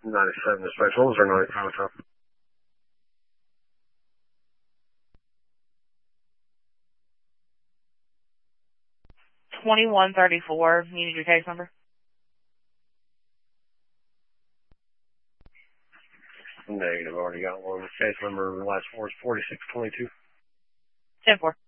97 dispatch. What was our 95 time? 2134. You need your case number? Negative. Already got one. Case number last four is 4622. 10-4.